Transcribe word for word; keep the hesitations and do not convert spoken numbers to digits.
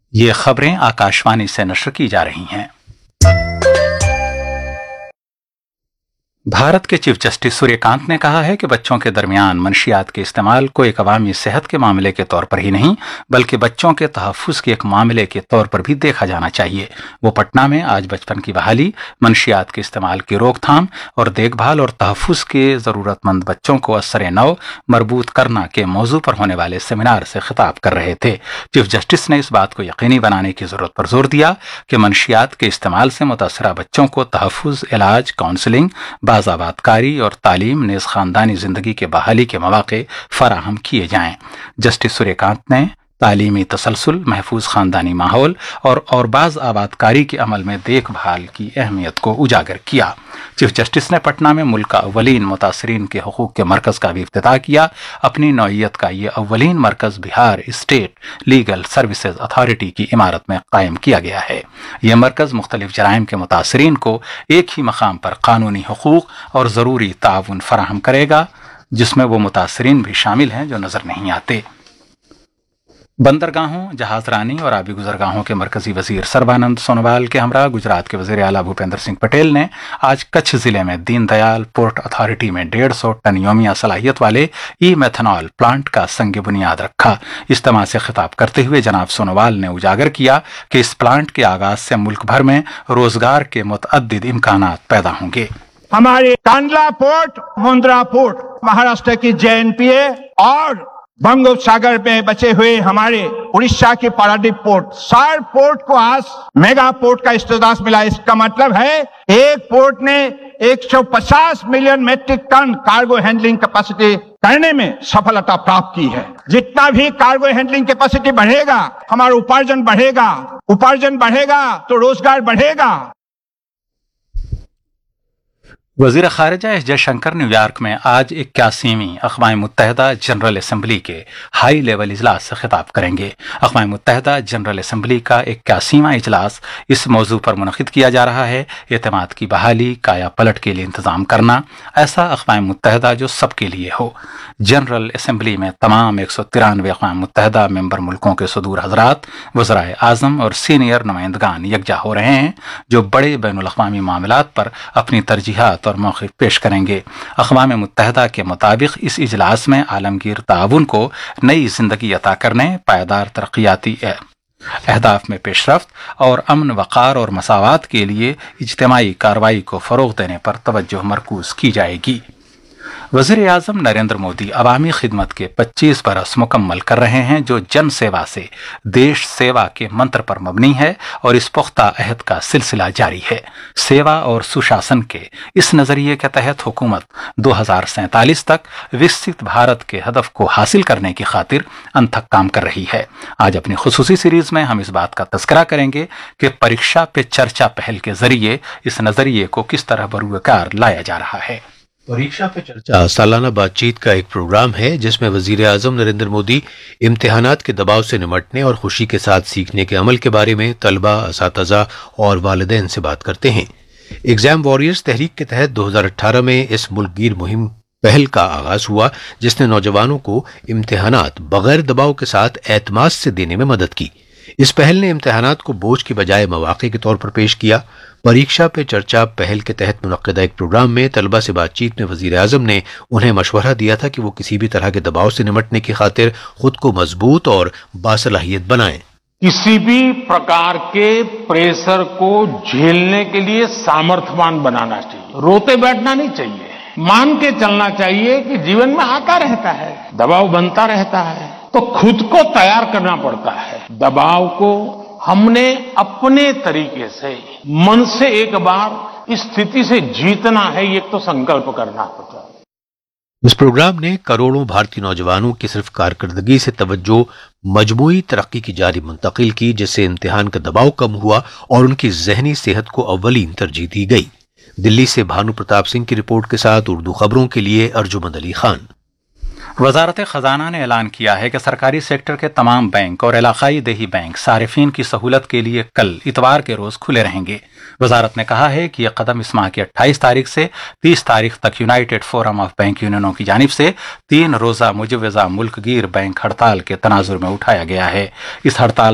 ये खबरें आकाशवाणी से नश्र की जा रही हैं। भारत के चीफ जस्टिस सूर्यकांत ने कहा है कि बच्चों के दरमियान मनशियात के इस्तेमाल को एक अवामी सेहत के मामले के तौर पर ही नहीं बल्कि बच्चों के तहफ़्फ़ुज़ के एक मामले के तौर पर भी देखा जाना चाहिए। वो पटना में आज बचपन की बहाली, मनशियात के इस्तेमाल की रोकथाम और देखभाल और तहफ़्फ़ुज़ के ज़रूरतमंद बच्चों को असर नौ मरबूत करना के मौजू पर होने वाले सेमिनार से खिताब कर रहे थे। चीफ जस्टिस ने इस बात को यकीनी बनाने की ज़रूरत पर जोर दिया कि मनशियात के इस्तेमाल से मुतासरा बच्चों को तहफ़्फ़ुज़, इलाज, काउंसलिंग, बाज़ाबातकारी और तालीम नेज़ ख़ानदानी ज़िंदगी के बहाली के मौक़े फ़राहम किए जाएं। जस्टिस सूर्यकांत ने तालीमी तसलसल, महफूज ख़ानदानी माहौल और और बाज़ आबादकारी के अमल में देखभाल की अहमियत को उजागर किया। चीफ जस्टिस ने पटना में मुल्क का अव्वलीन मुतासरीन के हुकूक के मरकज़ का भी इफ्तिताह किया। अपनी नौइयत का ये अव्वलीन मरकज़ Bihar state legal services authority की इमारत में कायम किया गया है। यह मरकज़ मुख्तलिफ जराइम के मुतासरीन को एक ही मकाम पर कानूनी हुकूक और ज़रूरी ताउन फराहम करेगा, जिसमें वो मुतासरीन भी शामिल हैं जो नज़र नहीं आते। बंदरगाहों, जहाजरानी और आबी गुजरगाहों के मरकजी वजीर सर्बानंद सोनोवाल के हमरा गुजरात के वजीर आला भूपेंद्र सिंह पटेल ने आज कच्छ जिले में दीनदयाल पोर्ट अथॉरिटी में डेढ़ सौ टन योमिया सलाहियत वाले ई मेथनॉल प्लांट का संग बुनियाद रखा। इज्तिमा से खिताब करते हुए जनाब सोनोवाल ने उजागर किया कि इस प्लांट के आगाज से मुल्क भर में रोजगार के मुतअद्दिद इम्कानात पैदा होंगे। हमारे कांडला पोर्ट, मुंद्रा पोर्ट, महाराष्ट्र की जे एन पी ए और बंगोपसागर में बचे हुए हमारे उड़ीसा के पारादीप पोर्ट, सार पोर्ट को आज मेगा पोर्ट का स्टेटस मिला। इसका मतलब है एक पोर्ट ने एक सौ पचास million metric ton cargo handling capacity करने में सफलता प्राप्त की है। जितना भी कार्गो हैंडलिंग कैपेसिटी बढ़ेगा, हमारा उपार्जन बढ़ेगा, उपार्जन बढ़ेगा तो रोजगार बढ़ेगा। वज़ीर ख़ारिजा एस जयशंकर न्यूयॉर्क में आज इक्यासीवीं अक़वाम मुत्तहिदा जनरल असम्बली के हाई लेवल इजलास से खिताब करेंगे। अक़वाम मुत्तहिदा जनरल असम्बली का इक्यासीवां इजलास इस मौजू पर मुनक़िद किया जा रहा है, एतमाद की बहाली, काया पलट के लिए इंतज़ाम करना, ऐसा अक़वाम मुत्तहिदा जो सबके लिए हो। जनरल असम्बली में तमाम एक सौ तिरानवे अक़वाम मुत्तहिदा मेंबर मुल्कों के सदूर हज़रात, वज़राए आज़म और सीनियर नुमाइंदगान यकजा हो रहे हैं, जो बड़े बैनुल अक़वामी मामलात पर अपनी तरजीहात और मौक़िफ़ पेश करेंगे। अक़वाम मुत्तहिदा के मुताबिक इस इजलास में आलमगीर ताउन को नई जिंदगी अता करने, पायदार तरक्याती अहदाफ में पेशरफ्त और अमन वक़ार और मसावात के लिए इज्तिमाई कार्रवाई को फ़रोग़ देने पर तवज्जो मरकूज़ की जाएगी। वज़ीर आज़म नरेंद्र मोदी अवामी खिदमत के पच्चीस बरस मुकम्मल कर रहे हैं, जो जन सेवा से देश सेवा के मंत्र पर मबनी है और इस पुख्ता अहद का सिलसिला जारी है। सेवा और सुशासन के इस नज़रिए के तहत हुकूमत दो हज़ार सैंतालीस तक विकसित भारत के हदफ को हासिल करने की खातिर अनथक काम कर रही है। आज अपनी खुसूसी सीरीज में हम इस बात का तज़किरा करेंगे कि परीक्षा पे चर्चा पहल के जरिए इस नज़रिए को किस तरह बरूकार लाया जा रहा है। परीक्षा पे चर्चा सालाना बातचीत का एक प्रोग्राम है जिसमें वजीर आजम नरेंद्र मोदी इम्तिहानात के दबाव से निमटने और खुशी के साथ सीखने के अमल के बारे में तलबा, असातिज़ा और वालिदैन से बात करते हैं। एग्जाम वॉरियर्स तहरीक के तहत दो हज़ार अठारह में इस मुल्कगीर मुहिम पहल का आगाज हुआ, जिसने नौजवानों को इम्तिहानात बगैर दबाव के साथ एतमाद से देने में मदद की। इस पहल ने इम्तिहानात को बोझ के बजाय मौक़े के तौर पर पेश किया। परीक्षा पे चर्चा पहल के तहत मुनक़्क़िदा एक प्रोग्राम में तलबा से बातचीत में वज़ीर आज़म ने उन्हें मशवरा दिया था कि वो किसी भी तरह के दबाव से निमटने की खातिर खुद को मजबूत और बासलाहियत बनाएं। किसी भी प्रकार के प्रेशर को झेलने के लिए सामर्थ्यवान बनाना चाहिए। रोते बैठना नहीं चाहिए, मान के चलना चाहिए कि जीवन में आता रहता है, दबाव बनता रहता है, तो खुद को तैयार करना पड़ता है। दबाव को हमने अपने तरीके से मन से एक बार इस स्थिति से जीतना है, ये तो संकल्प करना होता है। इस प्रोग्राम ने करोड़ों भारतीय नौजवानों की सिर्फ कारकर्दगी से तवज्जो मजमूई तरक्की की जारी मुंतकिल की, जिससे इम्तिहान का दबाव कम हुआ और उनकी जहनी सेहत को अव्वलीन तरजीह दी गई। दिल्ली से भानु प्रताप सिंह की रिपोर्ट के साथ उर्दू खबरों के लिए अर्जुमंद अली खान। वजारत खजाना ने ऐलान किया है कि सरकारी सेक्टर के तमाम बैंक और इलाकाई देही बैंक सारिफीन की सहूलत के लिए कल इतवार के रोज खुले रहेंगे। वजारत ने कहा है कि यह कदम इस माह की अट्ठाईस तारीख से तीस तारीख तक यूनाइटेड फोरम ऑफ बैंक यूनियनों की जानिब से तीन रोजा मुजवजा मुल्कगीर बैंक हड़ताल के तनाजुर में उठाया गया है। इस हड़ताल